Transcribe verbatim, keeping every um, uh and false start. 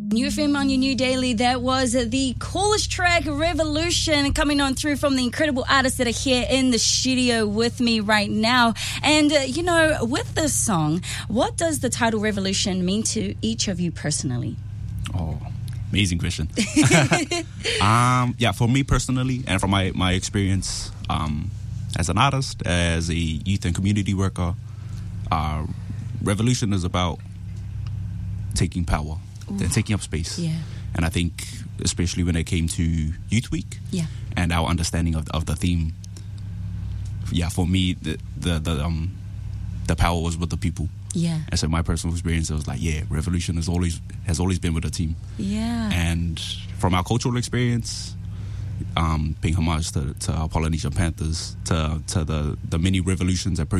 New F M on your new daily. That was the coolest track, Revolution, coming on through from the incredible artists that are here in the studio with me right now. And, uh, you know, with this song, what does the title Revolution mean to each of you personally? Oh, amazing question. um, yeah, for me personally, and from my, my experience um, as an artist, as a youth and community worker, uh, Revolution is about taking power. They're taking up space. Yeah. And I think, especially when it came to Youth Week yeah. and our understanding of, of the theme, yeah, for me, the the the, um, the power was with the people. Yeah. And so my personal experience, I was like, yeah, Revolution has always has always been with the team. Yeah. And from our cultural experience, um, paying homage to, to our Polynesian Panthers, to to the, the many revolutions that